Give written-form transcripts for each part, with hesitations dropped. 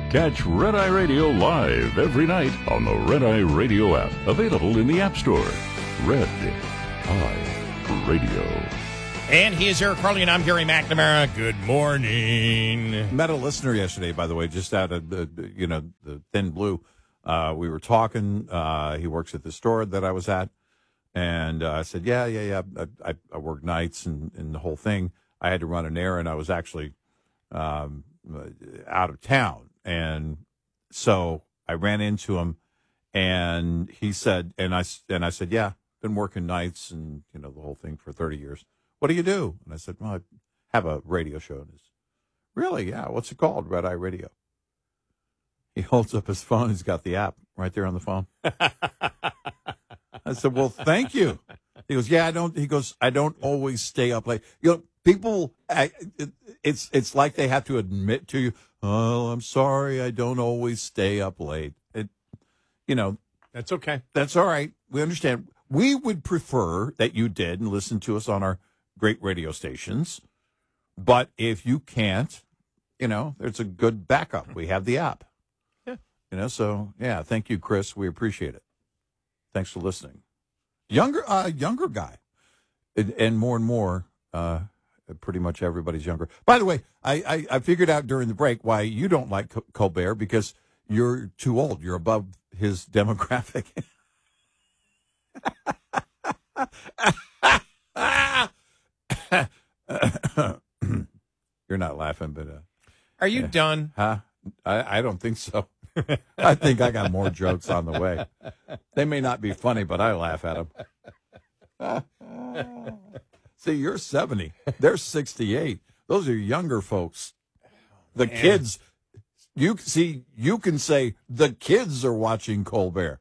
Catch Red Eye Radio live every night on the Red Eye Radio app, available in the App Store. Red Eye Radio. And he is Eric Carly, and I'm Gary McNamara. Good morning. Met a listener yesterday, by the way, just out of the Thin Blue. We were talking. He works at the store that I was at, and I said, "Yeah. I work nights and the whole thing. I had to run an errand. I was actually out of town, and so I ran into him, and he said, and I said, yeah, been working nights and the whole thing for 30 years. What do you do? And I said, well, I have a radio show. And he's, really? Yeah. What's it called? Red Eye Radio. He holds up his phone. He's got the app right there on the phone. I said, well, thank you. He goes, yeah, I don't. He goes, I don't always stay up late. People, it's like they have to admit to you, oh, I'm sorry, I don't always stay up late. That's okay. That's all right. We understand. We would prefer that you did and listen to us on our great radio stations. But if you can't, there's a good backup. We have the app. Yeah. So, yeah, thank you, Chris. We appreciate it. Thanks for listening. Younger guy. And more, pretty much everybody's younger. By the way, I figured out during the break why you don't like Colbert, because you're too old. You're above his demographic. You're not laughing, but are you done? Huh? I don't think so. I think I got more jokes on the way. They may not be funny, but I laugh at them. See, you're 70. They're 68. Those are younger folks. The kids. You can say the kids are watching Colbert.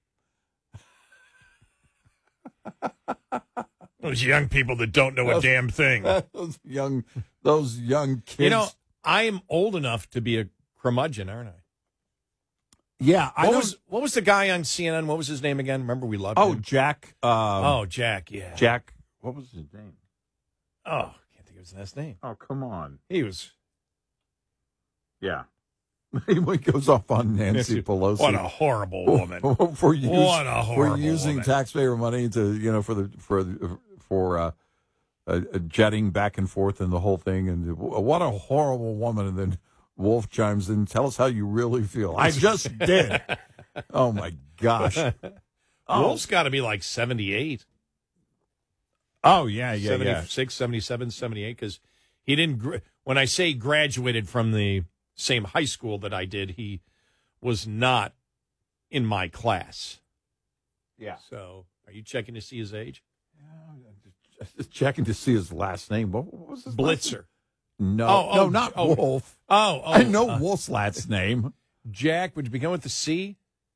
Those young people that don't know a damn thing. Those young kids. I am old enough to be a curmudgeon, aren't I? Yeah. What was the guy on CNN? What was his name again? Remember, we loved him. Jack. Jack, yeah. Jack. What was his name? Oh, can't think of his last name. Oh, come on. He was. Yeah. He goes off on Nancy Pelosi. What a horrible woman. for using woman. taxpayer money to for jetting back and forth and the whole thing, and what a horrible woman. And then Wolf chimes in, tell us how you really feel. I just did. Oh my gosh. Wolf's got to be like 78. Oh yeah, 76, 77, 78, because he didn't. When I say graduated from the same high school that I did, he was not in my class. Yeah. So, are you checking to see his age? Just checking to see his last name. What was his Blitzer? No, not Wolf. I know Wolf's last name. Jack, would you begin with the C?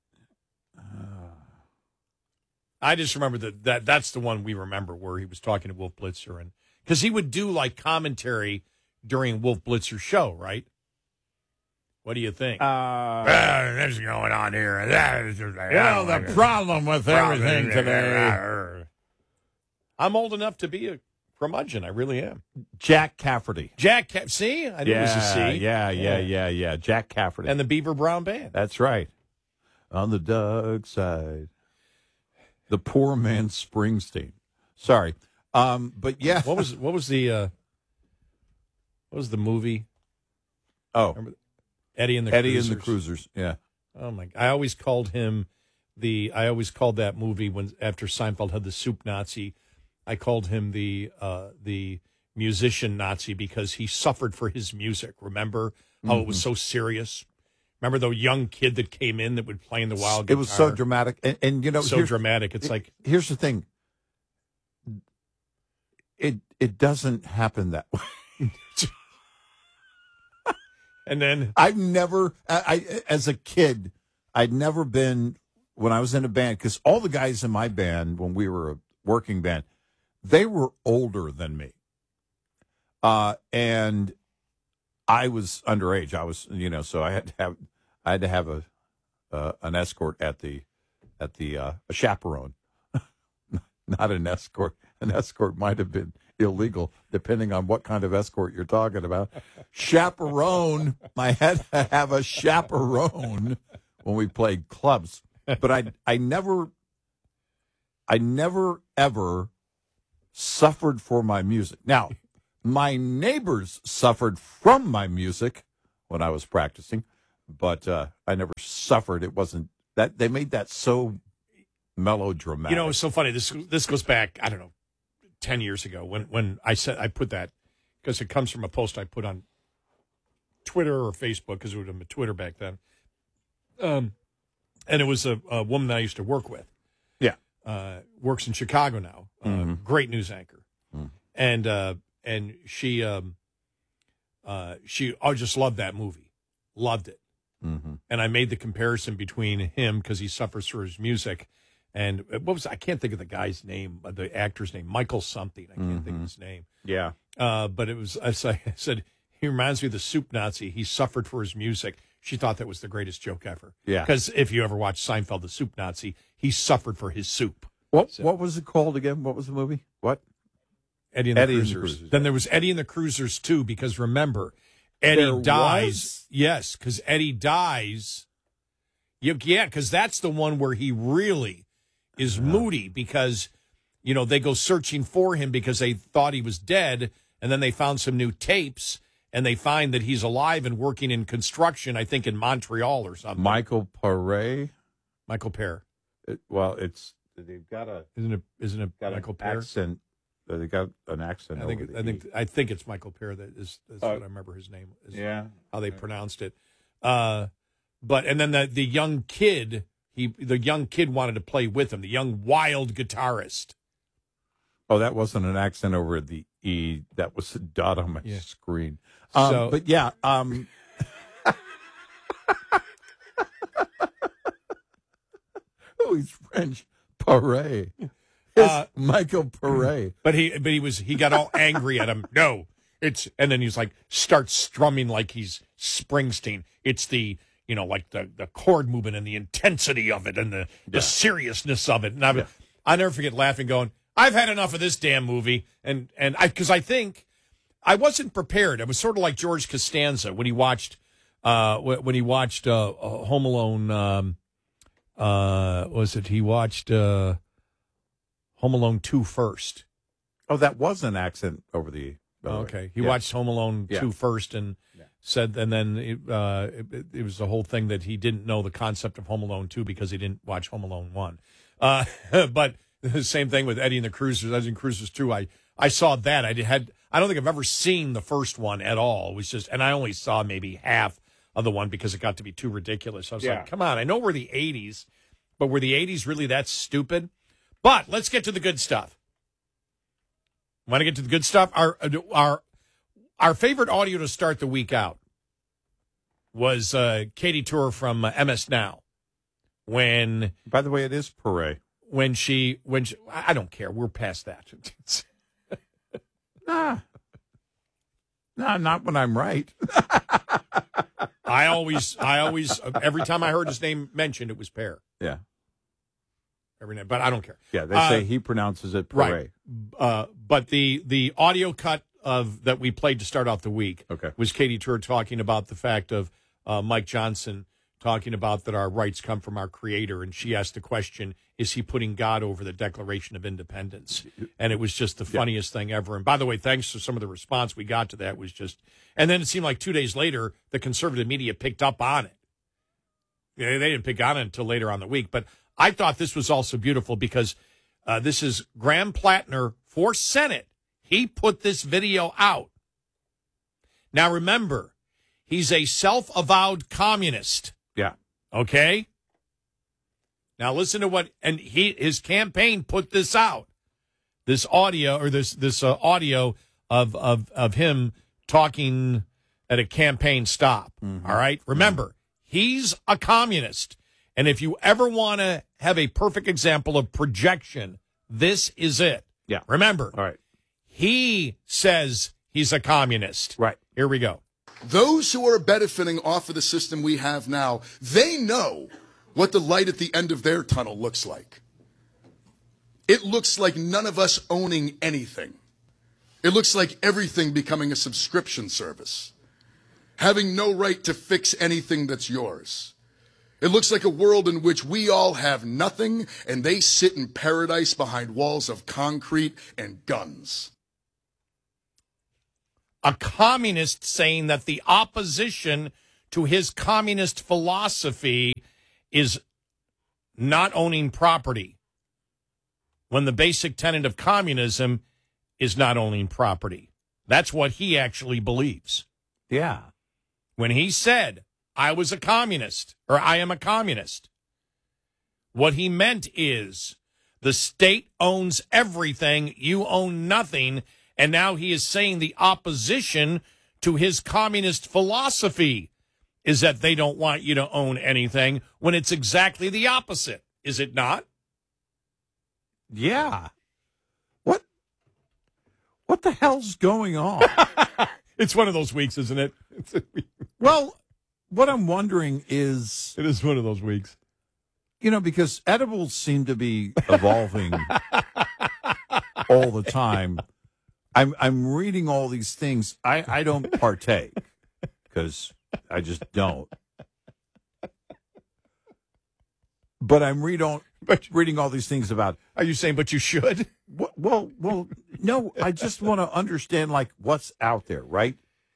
I just remember that's the one we remember where he was talking to Wolf Blitzer, and because he would do like commentary during Wolf Blitzer's show, right? What do you think? This is going on here. The problem with everything today. I'm old enough to be a curmudgeon. I really am. Jack Cafferty. See? I knew it was a C. Yeah. Jack Cafferty. And the Beaver Brown Band. That's right. On the Doug side. The poor man Springsteen. Sorry. But yeah. What was the movie? Oh. Remember Eddie and the Cruisers. Yeah. Oh my! I always called him I always called that movie after Seinfeld had the soup Nazi. I called him the musician Nazi because he suffered for his music. Remember how it was so serious? Remember the young kid that came in that would play in the wild guitar? It was so dramatic, and so dramatic. It's like, here's the thing. It doesn't happen that way. And then I've never, as a kid, I'd never been, when I was in a band, because all the guys in my band, when we were a working band, they were older than me. And I was underage. I was, so I had to have an escort at the a chaperone, not an escort, an escort might have been illegal, depending on what kind of escort you're talking about. Chaperone. I had to have a chaperone when we played clubs. But I never ever suffered for my music. Now, my neighbors suffered from my music when I was practicing, but I never suffered. It wasn't that they made that so melodramatic. You know, it's so funny. This goes back, I don't know, 10 years ago when I put that, because it comes from a post I put on Twitter or Facebook, because it would have been Twitter back then. And it was a woman that I used to work with. Yeah. Works in Chicago now. Great news anchor. And she just loved that movie. Loved it. And I made the comparison between him, because he suffers for his music, and I can't think of the guy's name, the actor's name, Michael something. I can't think of his name. Yeah. But it was, I said, he reminds me of the Soup Nazi. He suffered for his music. She thought that was the greatest joke ever. Yeah. Because if you ever watch Seinfeld, the Soup Nazi, he suffered for his soup. What was it called again? What was the movie? What? Eddie and the Cruisers. Then there was Eddie and the Cruisers too, because remember, Eddie dies. Yes, because Eddie dies. Yeah, because that's the one where he really is moody, because, you know, they go searching for him because they thought he was dead, and then they found some new tapes, and they find that he's alive and working in construction, I think in Montreal or something. Michael Paré? Michael Paré. They've got a... Isn't it Michael Paré? Accent. They got an accent. I think it's Michael Paré. That's what I remember his name. How they pronounced it. And then the young kid, the young kid wanted to play with him. The young wild guitarist. Oh, that wasn't an accent over the E. That was a dot on my screen. But yeah. Oh, he's French. Paré. Michael Paré. But he got all angry at him. No, and then he's like, starts strumming like he's Springsteen. It's the, you know, like the chord movement and the intensity of it and the seriousness of it. And I never forget laughing, going, I've had enough of this damn movie. Because I think I wasn't prepared. I was sort of like George Costanza when he watched Home Alone. He watched Home Alone 2 first. Oh, that was an accent over the... okay. He watched Home Alone 2 first and said, and then it was the whole thing that he didn't know the concept of Home Alone 2 because he didn't watch Home Alone 1. But the same thing with Eddie and the Cruisers. Eddie and the Cruisers 2, I saw that. I don't think I've ever seen the first one at all. It was just, and I only saw maybe half of the one because it got to be too ridiculous. I was like, come on, I know we're the 80s, but were the 80s really that stupid? But let's get to the good stuff. Want to get to the good stuff? Our favorite audio to start the week out was Katie Tour from MS Now. When, by the way, it is Paré. When she, I don't care. We're past that. No, not when I'm right. I always, every time I heard his name mentioned, it was Pear. Yeah. Every night, but I don't care. Yeah, they say he pronounces it Paré. Right. But the audio cut that we played to start off the week was Katie Tour talking about the fact of Mike Johnson talking about that our rights come from our Creator, and she asked the question, is he putting God over the Declaration of Independence? And it was just the funniest thing ever. And by the way, thanks to some of the response we got to that was just, and then it seemed like 2 days later, the conservative media picked up on it. They didn't pick on it until later on the week, but I thought this was also beautiful because this is Graham Plattner for Senate. He put this video out. Now, remember, he's a self-avowed communist. Yeah. Okay? Now, listen to what, and his campaign put this out. This audio, or this audio of him talking at a campaign stop. Mm-hmm. All right? Remember, he's a communist. And if you ever want to have a perfect example of projection, this is it. Yeah. Remember. All right. He says he's a communist. Right. Here we go. Those who are benefiting off of the system we have now, they know what the light at the end of their tunnel looks like. it looks like none of us owning anything. It looks like everything becoming a subscription service, having no right to fix anything that's yours. It looks like a world in which we all have nothing and they sit in paradise behind walls of concrete and guns. A communist saying that the opposition to his communist philosophy is not owning property, when the basic tenet of communism is not owning property. That's what he actually believes. Yeah. When he said, I was a communist, or I am a communist, what he meant is the state owns everything, you own nothing, and now he is saying the opposition to his communist philosophy is that they don't want you to own anything, when it's exactly the opposite, is it not? Yeah. What the hell's going on? It's one of those weeks, isn't it? Well, what I'm wondering is, It is one of those weeks. because edibles seem to be evolving all the time. I'm reading all these things. I don't partake because I just don't. But I'm reading all these things about. Are you saying, but you should? Well, no. I just want to understand what's out there, right?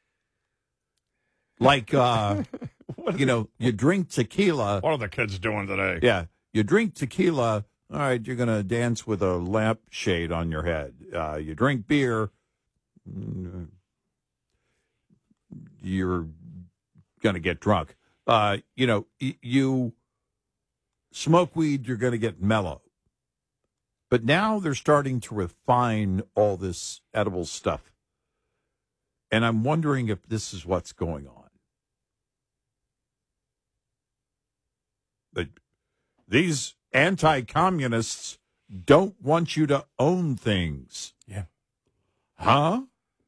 You drink tequila. What are the kids doing today? Yeah, you drink tequila. All right, you're going to dance with a lampshade on your head. You drink beer. You're going to get drunk. You smoke weed, you're going to get mellow. But now they're starting to refine all this edible stuff. And I'm wondering if this is what's going on. But these anti-communists don't want you to own things. Yeah. Huh?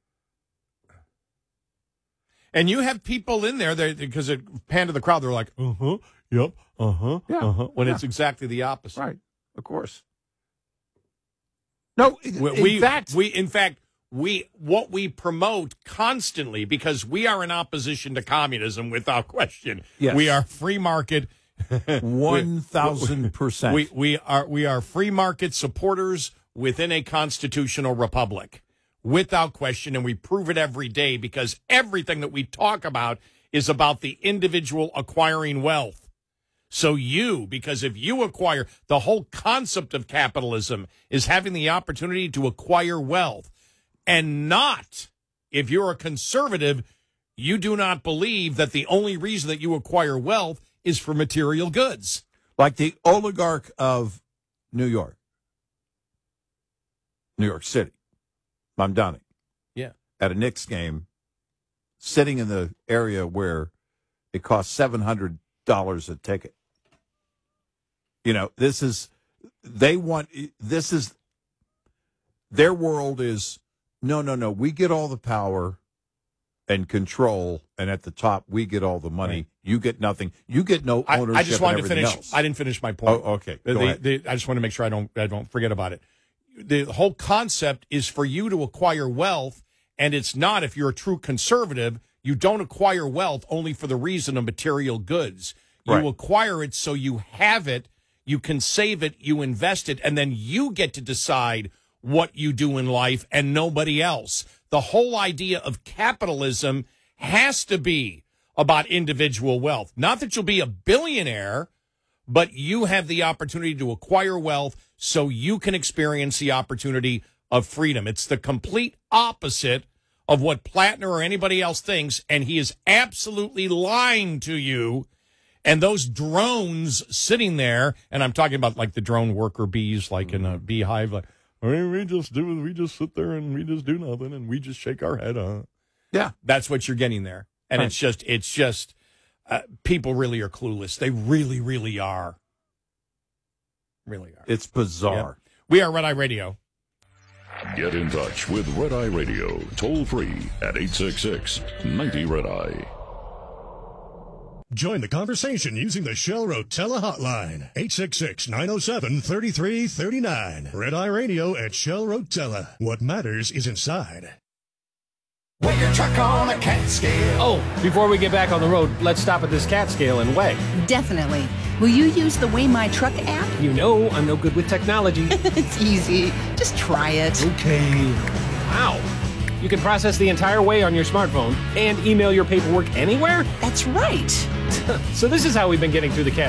And you have people in there because it panned to the crowd. They're like, yep, Yeah. when it's exactly the opposite. Right. Of course. No, in fact, what we promote constantly, because we are in opposition to communism without question. Yes. We are free market. 1,000%. We are free market supporters within a constitutional republic, without question, and we prove it every day, because everything that we talk about is about the individual acquiring wealth. So because if you acquire, the whole concept of capitalism is having the opportunity to acquire wealth, and not, if you're a conservative, you do not believe that the only reason that you acquire wealth is for material goods. Like the oligarch of New York City, Mamdani. Yeah. At a Knicks game, sitting in the area where it costs $700 a ticket. Their world is, no, we get all the power and control, and at the top, we get all the money. Right. You get nothing. You get no ownership. I just wanted to finish. Else. I didn't finish my point. Oh, okay. Go ahead. I just want to make sure I don't forget about it. The whole concept is for you to acquire wealth, and it's not, if you're a true conservative, you don't acquire wealth only for the reason of material goods. You acquire it so you have it, you can save it, you invest it, and then you get to decide what you do in life and nobody else. The whole idea of capitalism has to be about individual wealth. Not that you'll be a billionaire, but you have the opportunity to acquire wealth so you can experience the opportunity of freedom. It's the complete opposite of what Plattner or anybody else thinks, and he is absolutely lying to you. And those drones sitting there, and I'm talking about like the drone worker bees, like in a beehive, like, we just sit there and we just do nothing and we just shake our head. Yeah. That's what you're getting there. And it's just people really are clueless. They really, really are. Really are. It's bizarre. Yeah. We are Red Eye Radio. Get in touch with Red Eye Radio, toll free at 866-90-RED-EYE. Join the conversation using the Shell Rotella hotline, 866-907-3339. Red Eye Radio at Shell Rotella. What matters is inside. Weigh your truck on a cat scale. Oh, before we get back on the road, let's stop at this cat scale and weigh. Definitely. Will you use the Weigh My Truck app? You know I'm no good with technology. It's easy. Just try it. Okay. Wow. You can process the entire weigh on your smartphone and email your paperwork anywhere? That's right. So this is how we've been getting through the cat